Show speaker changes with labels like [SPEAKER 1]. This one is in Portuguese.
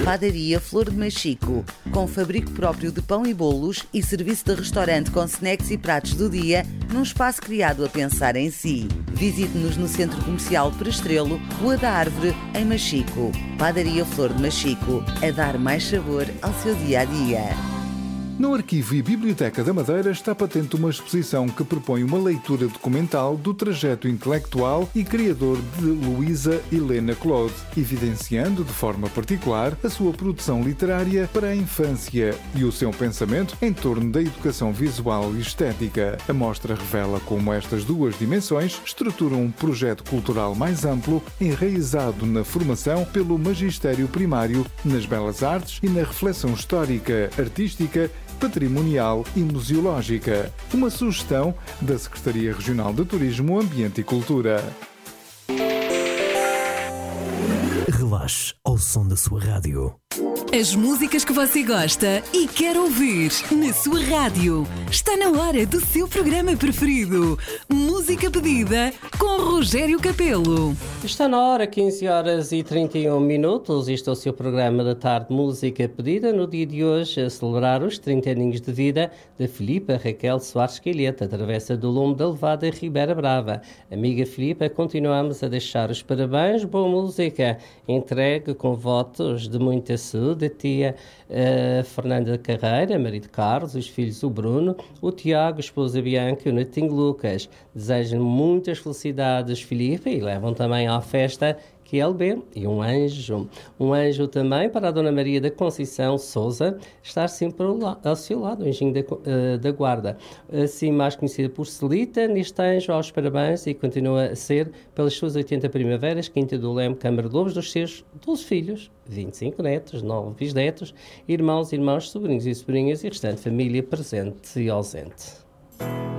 [SPEAKER 1] Padaria Flor de Machico, com fabrico próprio de pão e bolos e serviço de restaurante com snacks e pratos do dia, num espaço criado a pensar em si. Visite-nos no Centro Comercial Prestrelo, Rua da Árvore, em Machico. Padaria Flor de Machico, a dar mais sabor ao seu dia-a-dia.
[SPEAKER 2] No Arquivo e Biblioteca da Madeira está patente uma exposição que propõe uma leitura documental do trajeto intelectual e criador de Luísa Helena Claude, evidenciando de forma particular a sua produção literária para a infância e o seu pensamento em torno da educação visual e estética. A mostra revela como estas duas dimensões estruturam um projeto cultural mais amplo, enraizado na formação pelo magistério primário, nas belas artes e na reflexão histórica, artística, patrimonial e museológica. Uma sugestão da Secretaria Regional de Turismo, Ambiente e Cultura.
[SPEAKER 3] Relaxe ao som da sua rádio.
[SPEAKER 4] As músicas que você gosta e quer ouvir na sua rádio. Está na hora do seu programa preferido. Música pedida com Rogério Capelo.
[SPEAKER 5] Está na hora, 15 horas e 31 minutos. Este é o seu programa da tarde Música Pedida. No dia de hoje, a celebrar os 30 aninhos de vida da Filipa Raquel Soares Quilheta, travessa do Lume da Levada Ribeira Brava. Amiga Filipa, continuamos a deixar os parabéns. Boa música, entregue com votos de muita saúde. A tia Fernanda Carreira, marido Carlos, os filhos o Bruno, o Tiago, a esposa Bianca e o netinho Lucas. Desejam muitas felicidades, Filipe, e levam também à festa QLB e um anjo. Um anjo também para a Dona Maria da Conceição Souza, estar sempre ao seu lado, o anjinho da guarda. Assim mais conhecida por Celita, neste anjo aos parabéns e continua a ser pelas suas 80 primaveras, Quinta do Leme, Câmara de Lobos, dos seus 12 filhos, 25 netos, 9 bisnetos, irmãos, sobrinhos e sobrinhas e restante família presente e ausente.